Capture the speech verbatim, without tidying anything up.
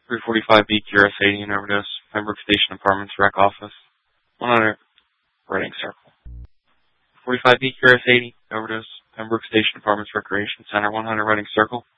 three forty-five B Q R S eighty, an overdose. Pembroke Station Apartments, Rec Office. one hundred, Reading Circle. forty-five B Q R S eighty, overdose. Pembroke Station Apartments, Recreation Center, one hundred, Reading Circle.